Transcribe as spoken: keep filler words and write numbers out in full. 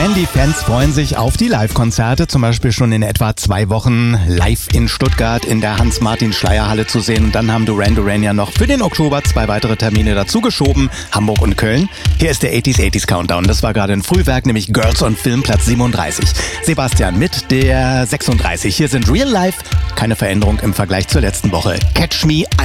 Duran, die Fans freuen sich auf die Live-Konzerte, zum Beispiel schon in etwa zwei Wochen live in Stuttgart in der Hans-Martin-Schleyer-Halle zu sehen. Und dann haben Duran Duran ja noch für den Oktober zwei weitere Termine dazu geschoben, Hamburg und Köln. Hier ist der achtziger achtziger Countdown. Das war gerade ein Frühwerk, nämlich Girls on Film, Platz siebenunddreißig. Sebastian mit der sechsunddreißig. Hier sind Real Life, keine Veränderung im Vergleich zur letzten Woche. Catch Me